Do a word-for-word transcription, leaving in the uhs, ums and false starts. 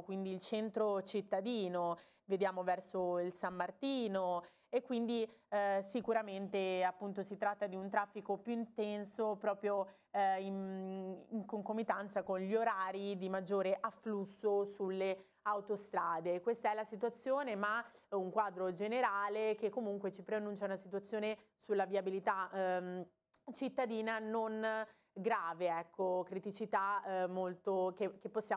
quindi il centro cittadino, vediamo verso il San Martino e quindi eh, sicuramente appunto si tratta di un traffico più intenso proprio eh, in, in concomitanza con gli orari di maggiore afflusso sulle autostrade. Questa è la situazione, ma un quadro generale che comunque ci preannuncia una situazione sulla viabilità ehm, cittadina non grave, ecco, criticità eh, molto che, che possiamo